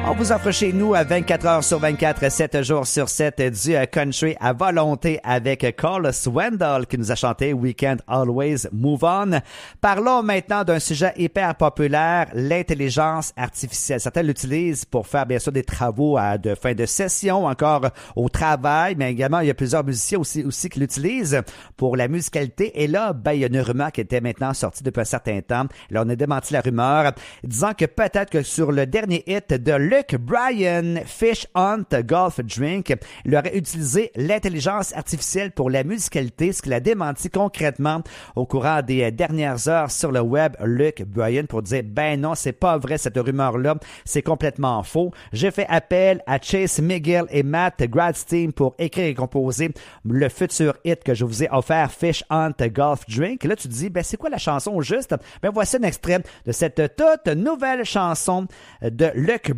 On vous offre chez nous à 24 heures sur 24, 7 jours sur 7 du country à volonté avec Cole Swindle qui nous a chanté We Can't Always Move On. Parlons maintenant d'un sujet hyper populaire, l'intelligence artificielle. Certains l'utilisent pour faire bien sûr des travaux de fin de session, encore au travail, mais également il y a plusieurs musiciens aussi qui l'utilisent pour la musicalité. Et là, il y a une rumeur qui était maintenant sortie depuis un certain temps. Là, on a démenti la rumeur, disant que peut-être que sur le dernier hit de Luke Bryan, Fish Hunt Golf Drink, il aurait utilisé l'intelligence artificielle pour la musicalité, ce qu'il a démenti concrètement au courant des dernières heures sur le web, Luke Bryan, pour dire, ben non, c'est pas vrai cette rumeur-là, c'est complètement faux. J'ai fait appel à Chase McGill et Matt Gradstein pour écrire et composer le futur hit que je vous ai offert, Fish Hunt Golf Drink. Là, tu te dis, ben c'est quoi la chanson juste? Ben voici un extrait de cette toute nouvelle chanson de Luke